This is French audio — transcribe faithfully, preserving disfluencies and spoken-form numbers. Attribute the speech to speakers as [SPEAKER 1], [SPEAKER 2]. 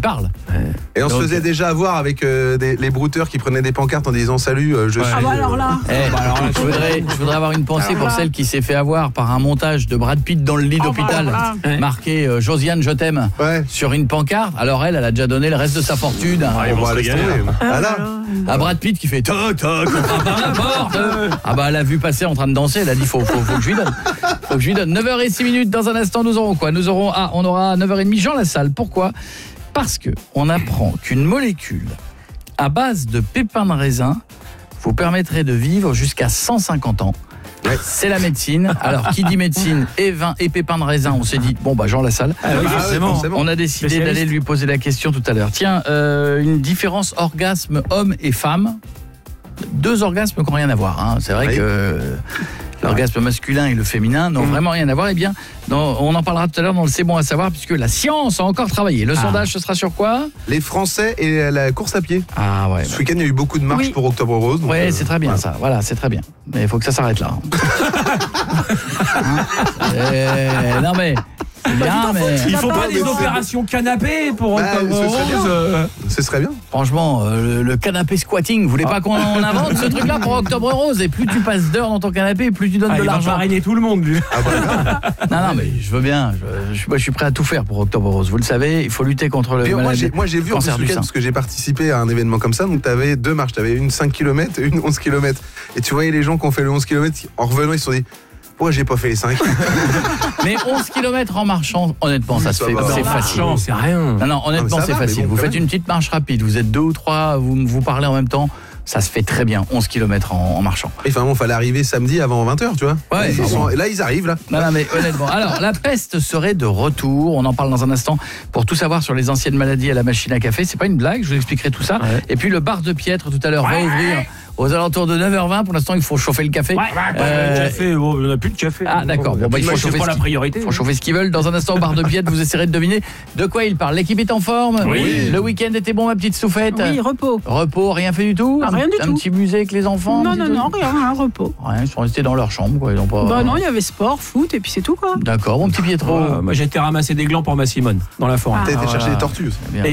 [SPEAKER 1] parle.
[SPEAKER 2] Et on
[SPEAKER 1] Donc,
[SPEAKER 2] se faisait déjà avoir avec euh, des, les brouteurs qui prenaient des pancartes en disant salut, euh, je
[SPEAKER 3] Ouais.
[SPEAKER 2] suis.
[SPEAKER 3] Ah bah alors là.
[SPEAKER 1] Eh,
[SPEAKER 4] Bah alors là,
[SPEAKER 1] je, voudrais, je voudrais avoir une pensée
[SPEAKER 3] Alors
[SPEAKER 1] pour
[SPEAKER 3] là.
[SPEAKER 1] celle qui s'est fait avoir par un montage de Brad Pitt dans le lit
[SPEAKER 3] Oh,
[SPEAKER 1] d'hôpital,
[SPEAKER 3] bah alors
[SPEAKER 1] marqué euh, Josiane, je t'aime,
[SPEAKER 2] Ouais.
[SPEAKER 1] sur une pancarte. Alors elle, elle a déjà donné le reste de sa fortune à,
[SPEAKER 2] Ah, on va laisser tomber. Ah là,
[SPEAKER 1] à Brad Pitt qui fait toc toc, on frappe à la porte. Ah bah elle a vu passer en train de danser, elle a dit faut, faut, faut que je lui donne. Faut que je lui donne. neuf heures six minutes dans un instant, nous aurons quoi? Nous aurons, ah, on aura à neuf heures trente Jean Lassalle. Pourquoi? Parce que on apprend qu'une molécule à base de pépins de raisin vous permettrait de vivre jusqu'à cent cinquante ans.
[SPEAKER 2] Ouais.
[SPEAKER 1] C'est la médecine. Alors, qui dit médecine et vin et pépins de raisin, on s'est dit, bon, bah, Jean Lassalle.
[SPEAKER 4] Ah oui,
[SPEAKER 2] Ah,
[SPEAKER 4] forcément.
[SPEAKER 2] forcément.
[SPEAKER 1] On a décidé
[SPEAKER 4] Spécialiste.
[SPEAKER 1] d'aller lui poser la question tout à l'heure. Tiens, euh, une différence orgasme homme et femme. Deux orgasmes qui n'ont rien à voir. Hein. C'est vrai
[SPEAKER 2] Oui.
[SPEAKER 1] que euh, l'orgasme masculin et le féminin n'ont
[SPEAKER 2] Mmh.
[SPEAKER 1] vraiment rien à voir. Eh bien, non, on en parlera tout à l'heure dans le C'est bon à savoir, puisque la science a encore travaillé. Le
[SPEAKER 4] Ah.
[SPEAKER 1] sondage, ce sera sur quoi?
[SPEAKER 2] les Français et la course à pied.
[SPEAKER 1] Ah ouais.
[SPEAKER 2] Ce week-end, il y a eu beaucoup de marches
[SPEAKER 3] Oui.
[SPEAKER 2] pour Octobre Rose. donc,
[SPEAKER 1] Ouais,
[SPEAKER 2] euh,
[SPEAKER 1] c'est très bien
[SPEAKER 2] voilà.
[SPEAKER 1] ça. Voilà, c'est très bien. Mais il faut que ça s'arrête là. Hein Euh, non mais c'est bien, mais
[SPEAKER 4] Il faut
[SPEAKER 3] Attends,
[SPEAKER 4] pas
[SPEAKER 3] mais
[SPEAKER 4] des
[SPEAKER 3] c'est-
[SPEAKER 4] opérations canapé pour
[SPEAKER 2] Bah,
[SPEAKER 4] Octobre
[SPEAKER 2] ce serait
[SPEAKER 4] Rose.
[SPEAKER 2] bien.
[SPEAKER 4] euh.
[SPEAKER 2] Ce serait bien.
[SPEAKER 1] franchement, euh, le, le canapé squatting, vous voulez pas qu'on en invente ce truc-là pour Octobre Rose? Et plus tu passes d'heures dans ton canapé, plus tu donnes
[SPEAKER 4] Ah,
[SPEAKER 1] de
[SPEAKER 4] il va
[SPEAKER 1] l'argent.
[SPEAKER 4] parrainer tout le monde, lui.
[SPEAKER 2] Ah bah,
[SPEAKER 1] Non, non, mais je veux bien. Je, je, suis- moi, je suis prêt à tout faire pour Octobre Rose. Vous le savez, il faut lutter contre le
[SPEAKER 2] Puis moi,
[SPEAKER 1] maladie-
[SPEAKER 2] j'ai, moi, j'ai vu en plus
[SPEAKER 1] cancer
[SPEAKER 2] ce
[SPEAKER 1] du
[SPEAKER 2] week-end
[SPEAKER 1] sein.
[SPEAKER 2] parce que j'ai participé à un événement comme ça. Donc, tu avais deux marches. Tu avais une cinq kilomètres et une onze kilomètres. Et tu voyais les gens qui ont fait le onze kilomètres, en revenant, ils se sont dit pourquoi j'ai pas fait les cinq?
[SPEAKER 1] Mais onze kilomètres en marchant, honnêtement, ça se
[SPEAKER 2] ça
[SPEAKER 1] fait,
[SPEAKER 2] va.
[SPEAKER 1] c'est
[SPEAKER 2] En
[SPEAKER 1] facile.
[SPEAKER 4] Marchant, c'est rien.
[SPEAKER 1] Non, non, honnêtement,
[SPEAKER 2] Ah, mais ça
[SPEAKER 1] c'est
[SPEAKER 2] va, mais
[SPEAKER 1] facile.
[SPEAKER 2] bon,
[SPEAKER 1] vous
[SPEAKER 2] quand
[SPEAKER 1] faites
[SPEAKER 2] même.
[SPEAKER 1] une petite marche rapide, vous êtes deux ou trois, vous vous parlez en même temps, ça se fait très bien, onze kilomètres en, en marchant.
[SPEAKER 2] Et enfin, bon, fallait arriver samedi avant vingt heures, tu vois.
[SPEAKER 1] Ouais,
[SPEAKER 2] ils
[SPEAKER 1] ah
[SPEAKER 2] sont-
[SPEAKER 1] bon.
[SPEAKER 2] et là, ils arrivent, là.
[SPEAKER 1] Non, non, mais honnêtement. Alors, la peste serait de retour. On en parle dans un instant pour tout savoir sur les anciennes maladies à la machine à café. C'est pas une blague, je vous expliquerai tout ça.
[SPEAKER 4] Ouais.
[SPEAKER 1] Et puis, le bar de Piètre, tout à l'heure, va ouvrir aux alentours de neuf heures vingt. Pour l'instant, il faut chauffer le café.
[SPEAKER 4] Ouais,
[SPEAKER 1] Euh,
[SPEAKER 4] le café, bon, on n'a plus de café.
[SPEAKER 1] Ah, d'accord. Bon, bah, il faut
[SPEAKER 4] Moi,
[SPEAKER 1] chauffer
[SPEAKER 4] c'est pas
[SPEAKER 1] ce
[SPEAKER 4] la
[SPEAKER 1] qui-
[SPEAKER 4] priorité.
[SPEAKER 1] faut chauffer ce qu'ils veulent. Dans un instant, au bar de Piètre, vous essaierez de deviner de quoi il parle. L'équipe est en forme.
[SPEAKER 4] Oui.
[SPEAKER 1] Le week-end était bon, ma petite Soufette.
[SPEAKER 3] Oui, repos.
[SPEAKER 1] Repos, rien fait du tout.
[SPEAKER 3] Ah, rien
[SPEAKER 1] un,
[SPEAKER 3] du
[SPEAKER 1] un
[SPEAKER 3] tout.
[SPEAKER 1] petit musée avec les enfants.
[SPEAKER 3] Non,
[SPEAKER 1] un petit
[SPEAKER 3] non,
[SPEAKER 1] truc
[SPEAKER 3] non, rien, un repos.
[SPEAKER 1] Rien, ils sont restés dans leur chambre, quoi. Ils ont pas.
[SPEAKER 3] Bah non, il y avait sport, foot, et puis c'est tout, quoi.
[SPEAKER 1] D'accord, mon petit Pietro.
[SPEAKER 4] Oh, moi, j'ai été ramasser des glands pour ma Simone dans la forêt.
[SPEAKER 2] T'as été
[SPEAKER 1] voilà.
[SPEAKER 2] chercher les tortues.
[SPEAKER 1] Bien.
[SPEAKER 4] Et